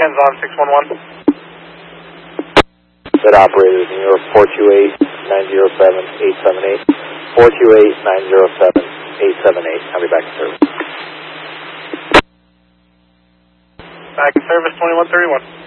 Ken's on 611. That operator, New York 428-907-878. 428-907-878. I'll be back in service. Back in service, 2131.